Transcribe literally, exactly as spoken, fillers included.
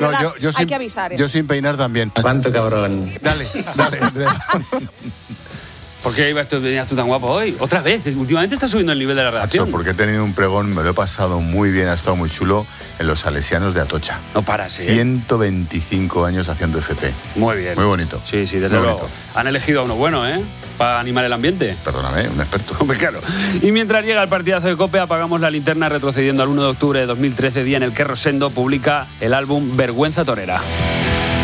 no, verdad, yo, yo hay sin, que avisar. ¿eh? Yo sin peinar también. ¿Cuánto cabrón? Dale, dale, Andrea. ¿Por qué ibas tú, venías tú tan guapo hoy? Otra vez, últimamente estás subiendo el nivel de la redacción. Nacho, porque he tenido un pregón, me lo he pasado muy bien, ha estado muy chulo, en los Salesianos de Atocha. No paras, ¿eh? ciento veinticinco años haciendo F P. Muy bien. Muy bonito. Sí, sí, desde Muy luego. bonito. Han elegido a uno bueno, ¿eh? Para animar el ambiente. Perdóname, un experto. Hombre, claro. Y mientras llega el partidazo de COPE, apagamos la linterna retrocediendo al uno de octubre de dos mil trece, día en el que Rosendo publica el álbum Vergüenza Torera.